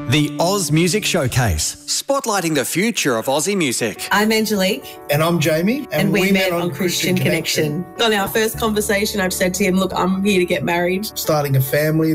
The Oz Music Showcase, spotlighting the future of Aussie music. I'm Angelique. And I'm Jamie. And we met on Christian Connection. On our first conversation, I've said to him, look, I'm here to get married. Starting a family.